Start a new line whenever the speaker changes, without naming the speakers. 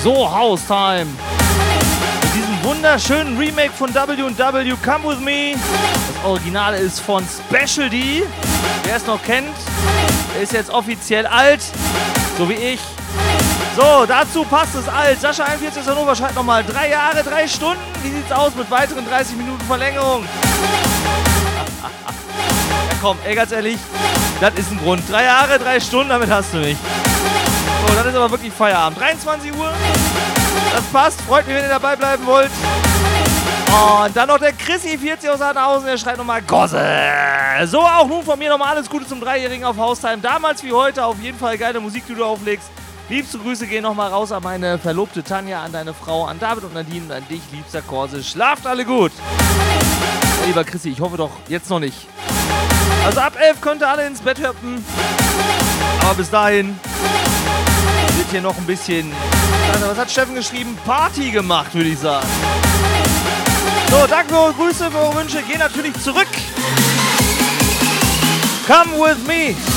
So, House Time. Mit diesem wunderschönen Remake von W&W, Come With Me. Das Original ist von Special D. Wer es noch kennt, der ist jetzt offiziell alt, so wie ich. So, dazu passt es alt. Sascha 41 aus Hannover schreibt nochmal 3 Jahre, 3 Stunden. Wie sieht's aus mit weiteren 30 Minuten Verlängerung? Ja komm, ey, ganz ehrlich, das ist ein Grund. 3 Jahre, 3 Stunden, damit hast du mich. So, das ist aber wirklich Feierabend. 23 Uhr, das passt. Freut mich, wenn ihr dabei bleiben wollt. Und dann noch der Chrissy 40 aus Hartenhausen, der schreibt nochmal Gosse. So, auch nun von mir nochmal alles Gute zum 3-Jährigen auf Haustime. Damals wie heute auf jeden Fall geile Musik, die du auflegst. Liebste Grüße gehen nochmal raus an meine Verlobte Tanja, an deine Frau, an David und Nadine und an dich, liebster Korse. Schlaft alle gut. Ja, lieber Chrissy, ich hoffe doch jetzt noch nicht. Also ab 11 könnt ihr alle ins Bett hüpfen. Aber bis dahin wird hier noch ein bisschen, also was hat Steffen geschrieben? Party gemacht, würde ich sagen. So, danke für eure Grüße, für eure Wünsche. Gehen natürlich zurück. Come with me.